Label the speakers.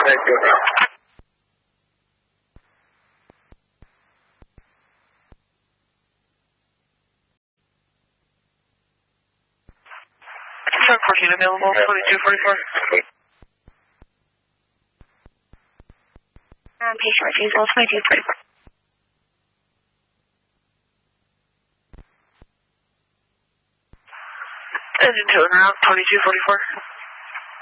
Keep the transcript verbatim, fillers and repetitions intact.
Speaker 1: Thank you.
Speaker 2: seven fourteen available, twenty-two forty-four.
Speaker 3: Um, patient refusal, twenty-two forty-four.
Speaker 2: Engine towing around, twenty-two forty-four.